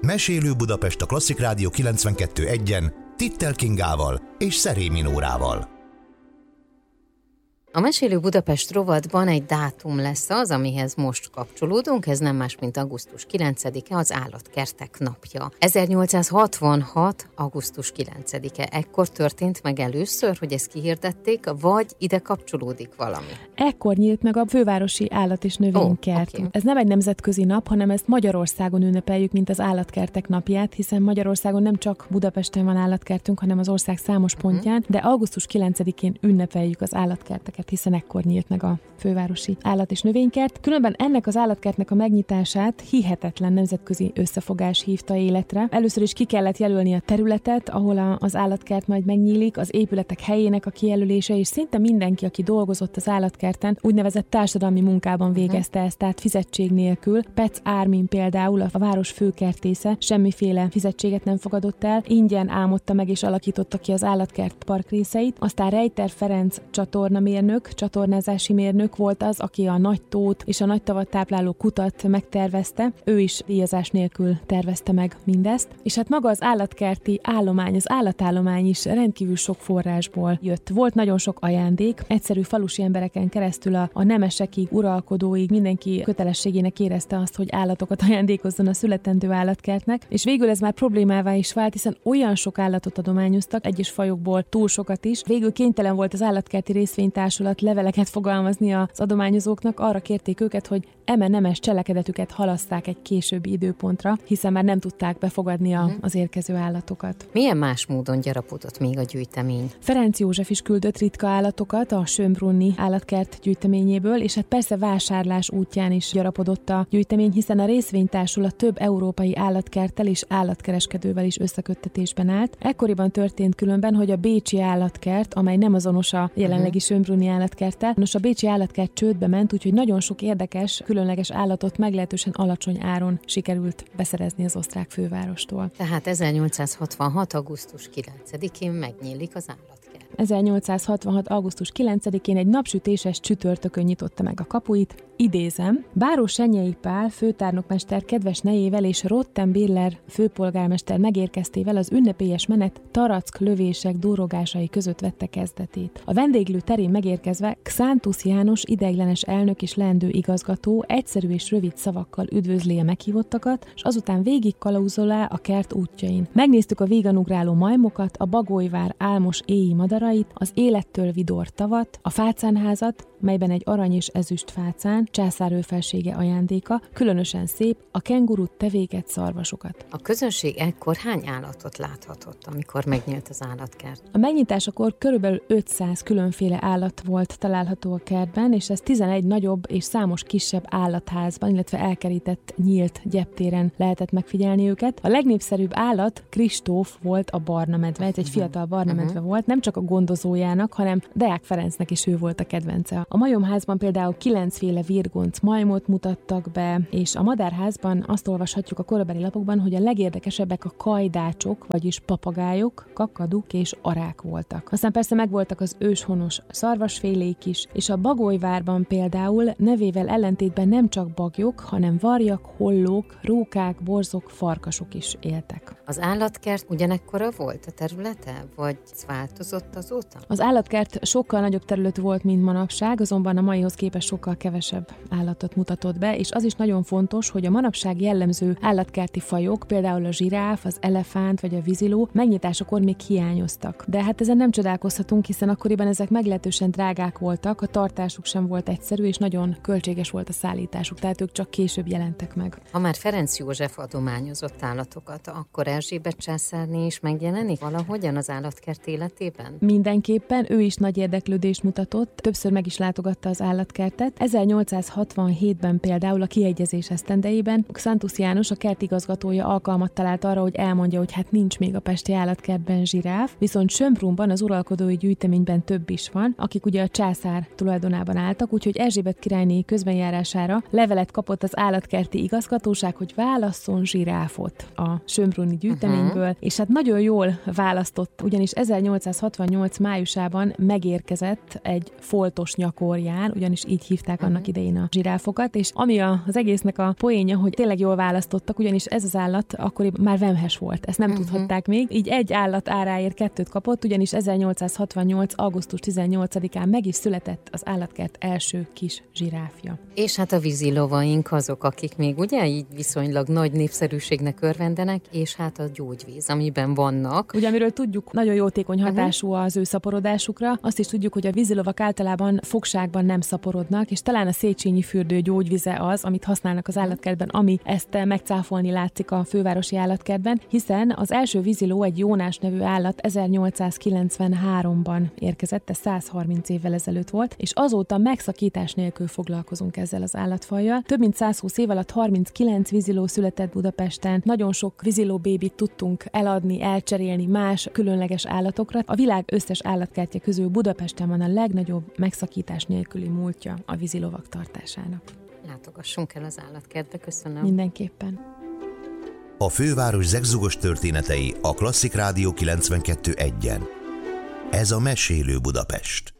Mesélő Budapest a Klasszik Rádió 92.1-en Tittel Kingával és Szerémi Nórával. A Mesélő Budapest rovatban egy dátum lesz az, amihez most kapcsolódunk, ez nem más, mint augusztus 9-e, az Állatkertek napja. 1866. augusztus 9-e. Ekkor történt meg először, hogy ezt kihirdették, vagy ide kapcsolódik valami? Ekkor nyílt meg a fővárosi állat- és növénykert. Okay. Ez nem egy nemzetközi nap, hanem ezt Magyarországon ünnepeljük, mint az Állatkertek napját, hiszen Magyarországon nem csak Budapesten van állatkertünk, hanem az ország számos pontján, de augusztus 9-én ünnepeljük az állatkerteket, hiszen ekkor nyílt meg a fővárosi állat- és növénykert. Különben ennek az állatkertnek a megnyitását hihetetlen nemzetközi összefogás hívta életre. Először is ki kellett jelölni a területet, ahol az állatkert majd megnyílik, az épületek helyének a kijelölése, és szinte mindenki, aki dolgozott az állatkerten, úgynevezett társadalmi munkában végezte ezt, tehát fizetség nélkül. Pec Ármin például, a város főkertésze, semmiféle fizetséget nem fogadott el, ingyen álmodta meg és alakította ki az állatkert parkrészeit. Aztán Rejter Ferenc csatornázási mérnök volt az, aki a nagy tót és a nagy tavat tápláló kutat megtervezte. Ő is díjazás nélkül tervezte meg mindezt. És hát maga az állatkerti állomány, az állatállomány is rendkívül sok forrásból jött. Volt nagyon sok ajándék, egyszerű falusi embereken keresztül a nemesekig, uralkodóig mindenki kötelességének érezte azt, hogy állatokat ajándékozzon a születendő állatkertnek, és végül ez már problémává is vált, hiszen olyan sok állatot adományoztak, egyes fajokból túl sokat is. Végül kénytelen volt az állatkerti részvénytársulat leveleket fogalmazni az adományozóknak, arra kérték őket, hogy nemes cselekedetüket halasszák egy későbbi időpontra, hiszen már nem tudták befogadni az érkező állatokat. Milyen más módon gyarapodott még a gyűjtemény? Ferenc József is küldött ritka állatokat a Schönbrunni állatkert gyűjteményéből, és hát persze vásárlás útján is gyarapodott a gyűjtemény, hiszen a részvénytársulat több európai állatkerttel és állatkereskedővel is összeköttetésben állt. Ekkoriban történt különben, hogy a bécsi állatkert, amely nem azonos a jelenlegi Schönbrunni állatkerttel, a bécsi állatkert csődbe ment, úgyhogy nagyon sok érdekes, különleges állatot meglehetősen alacsony áron sikerült beszerezni az osztrák fővárostól. Tehát 1866. augusztus 9-én megnyílik az állatkert. 1866. augusztus 9-én egy napsütéses csütörtökön nyitotta meg a kapuit. Idézem, Báró Senyei Pál főtárnokmester kedves nejével és Rottenbiller főpolgármester megérkeztével az ünnepélyes menet tarack lövések dúrogásai között vette kezdetét. A vendéglő terén megérkezve Xántus János ideiglenes elnök és leendő igazgató egyszerű és rövid szavakkal üdvözli a meghívottakat, és azután végig kalauzolá a kert útjain. Megnéztük a vígan ugráló majmokat, a Bagolyvár álmos éji madarait, az élettől vidor tavat, a fácánházat, melyben egy arany és ezüst fácán, császár őfelsége ajándéka, különösen szép, a kengurút, tevéket, szarvasokat. A közönség ekkor hány állatot láthatott, amikor megnyílt az állatkert? A megnyitásakor körülbelül 500 különféle állat volt található a kertben, és ez 11 nagyobb és számos kisebb állatházban, illetve elkerített nyílt gyeptéren lehetett megfigyelni őket. A legnépszerűbb állat Kristóf volt a barna medve, ez egy fiatal barna medve volt, nem csak a gondozójának, hanem Deák Ferencnek is ő volt a kedvence. A majomházban például 9 féle virgonc majmot mutattak be, és a madárházban azt olvashatjuk a korabeli lapokban, hogy a legérdekesebbek a kajdácsok, vagyis papagájok, kakaduk és arák voltak. Aztán persze megvoltak az őshonos szarvasfélék is, és a Bagolyvárban például nevével ellentétben nem csak bagyok, hanem varjak, hollók, rókák, borzok, farkasok is éltek. Az állatkert ugyanekkora volt a területe, vagy változott azóta? Az állatkert sokkal nagyobb terület volt, mint manapság, azonban a maihoz képest sokkal kevesebb állatot mutatott be, és az is nagyon fontos, hogy a manapság jellemző állatkerti fajok, például a zsiráf, az elefánt vagy a víziló megnyitásakor még hiányoztak. De hát ezen nem csodálkozhatunk, hiszen akkoriban ezek meglehetősen drágák voltak, a tartásuk sem volt egyszerű, és nagyon költséges volt a szállításuk, tehát ők csak később jelentek meg. Ha már Ferenc József adományozott állatokat, akkor Erzsébet császárné is megjelenik valahogyan az állatkert életében? Mindenképpen ő is nagy érdeklődést mutatott, többször meg is látogatta az állatkertet. 1867-ben például a kiegyezés esztendejében Xántus János, a kertigazgatója alkalmat talált arra, hogy elmondja, hogy hát nincs még a pesti állatkertben zsiráf, viszont Schönbrunban, az uralkodói gyűjteményben több is van, akik ugye a császár tulajdonában álltak, úgyhogy Erzsébet királyné közbenjárására levelet kapott az állatkerti igazgatóság, hogy válasszon zsiráfot a Schönbrunni gyűjteményből, és hát nagyon jól választott, ugyanis 1868 májusában megérkezett egy foltos nyakú korján, ugyanis így hívták annak idején a zsiráfokat, és ami az egésznek a poénja, hogy tényleg jól választottak, ugyanis ez az állat akkoriban már vemhes volt, ezt nem tudhatták még, így egy állat áráért 2 kapott, ugyanis 1868. augusztus 18-án meg is született az állatkert első kis zsiráfja. És hát a vízilovaink azok, akik még ugye így viszonylag nagy népszerűségnek örvendenek, és hát a gyógyvíz, amiben vannak. Ugye, amiről tudjuk, nagyon jótékony hatású az ő szaporodásukra, azt is tudjuk, hogy a vízilovak általában fogságban nem szaporodnak, és talán a Széchenyi fürdő gyógyvize az, amit használnak az állatkertben, ami ezt megcáfolni látszik a fővárosi állatkertben, hiszen az első víziló, egy Jónás nevű állat 1893-ban érkezett, ez 130 évvel ezelőtt volt, és azóta megszakítás nélkül foglalkozunk ezzel az állatfajjal. Több mint 120 év alatt 39 víziló született Budapesten, nagyon sok víziló bébit tudtunk eladni, elcserélni más különleges állatokra. A világ összes állatkertje közül Budapesten van a legnagyobb megszakítás nélküli múltja a vízilovak tartásának. Látogassunk el az állatkertbe, köszönöm. Mindenképpen. A főváros zegzugos történetei a Klasszik Rádió 92.1-en. Ez a Mesélő Budapest.